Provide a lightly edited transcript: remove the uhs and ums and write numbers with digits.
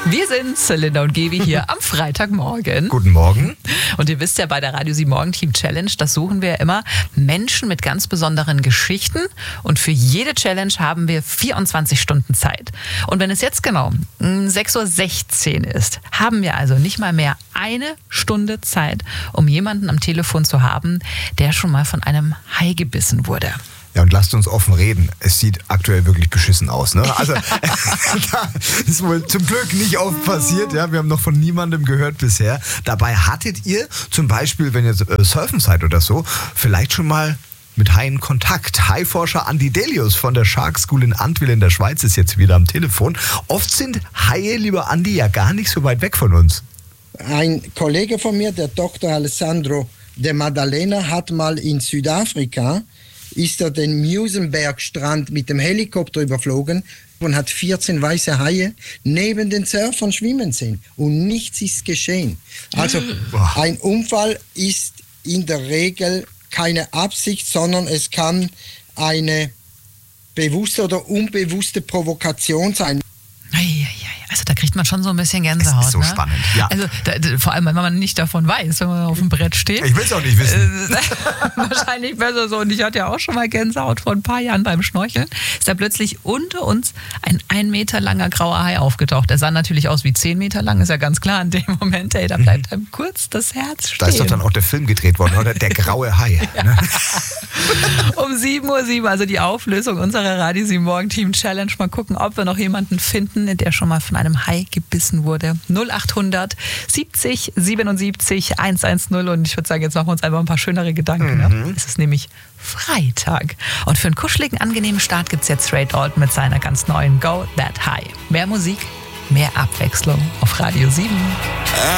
Wir sind Linda und Gevi hier am Freitagmorgen. Guten Morgen. Und ihr wisst ja, bei der Radio 7 Morgen Team Challenge, das suchen wir immer Menschen mit ganz besonderen Geschichten. Und für jede Challenge haben wir 24 Stunden Zeit. Und wenn es jetzt genau 6:16 Uhr ist, haben wir also nicht mal mehr eine Stunde Zeit, um jemanden am Telefon zu haben, der schon mal von einem Hai gebissen wurde. Ja, und lasst uns offen reden. Es sieht aktuell wirklich beschissen aus. Ne? Also, da ist wohl zum Glück nicht oft passiert. Ja? Wir haben noch von niemandem gehört bisher. Dabei hattet ihr zum Beispiel, wenn ihr surfen seid oder so, vielleicht schon mal mit Haien Kontakt. Haiforscher Andi Delius von der Shark School in Antwil in der Schweiz ist jetzt wieder am Telefon. Oft sind Haie, lieber Andi, ja gar nicht so weit weg von uns. Ein Kollege von mir, der Dr. Alessandro de Maddalena, hat mal in Südafrika ist er den Musenberg-Strand mit dem Helikopter überflogen und hat 14 weiße Haie neben den Surfern schwimmen sehen. Und nichts ist geschehen. Also ein Unfall ist in der Regel keine Absicht, sondern es kann eine bewusste oder unbewusste Provokation sein. Also da kriegt man schon so ein bisschen Gänsehaut. Das ist so spannend, ja. Also vor allem, wenn man nicht davon weiß, wenn man auf dem Brett steht. Ich will es auch nicht wissen. Wahrscheinlich besser so. Und ich hatte ja auch schon mal Gänsehaut vor ein paar Jahren beim Schnorcheln. Ist da plötzlich unter uns ein 1 Meter langer grauer Hai aufgetaucht. Der sah natürlich aus wie 10 Meter lang, ist ja ganz klar in dem Moment. Ey, da bleibt einem kurz das Herz stehen. Da ist doch dann auch der Film gedreht worden, oder? Der graue Hai. Ja. Ne? Um 7:07 Uhr, also die Auflösung unserer Radio 7 Morgen Team Challenge. Mal gucken, ob wir noch jemanden finden, der schon mal von einem Hai gebissen wurde. 0800 70 77 110. Und ich würde sagen, jetzt machen wir uns einfach ein paar schönere Gedanken. Ne? Es ist nämlich Freitag. Und für einen kuscheligen, angenehmen Start gibt es jetzt Ray Dalton mit seiner ganz neuen Go That High. Mehr Musik, mehr Abwechslung auf Radio 7.